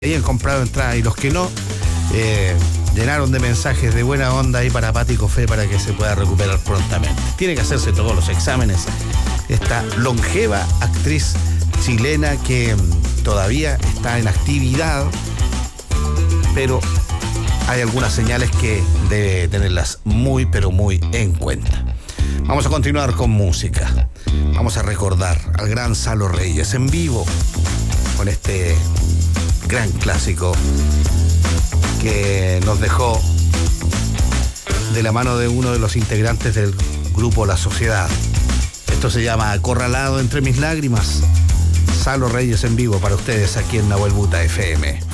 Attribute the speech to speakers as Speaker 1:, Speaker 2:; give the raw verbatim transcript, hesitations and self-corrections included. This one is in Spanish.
Speaker 1: hayan comprado entradas y los que no, eh, llenaron de mensajes de buena onda ahí para Pati Cofé para que se pueda recuperar prontamente. Tiene que hacerse todos los exámenes. Esta longeva actriz chilena que todavía está en actividad, pero hay algunas señales que debe tenerlas muy, pero muy en cuenta. Vamos a continuar con música. Vamos a recordar al gran Salo Reyes en vivo con este gran clásico que nos dejó de la mano de uno de los integrantes del grupo La Sociedad. Esto se llama Acorralado entre mis lágrimas. Salo Reyes en vivo para ustedes aquí en Nahuel Buta F M.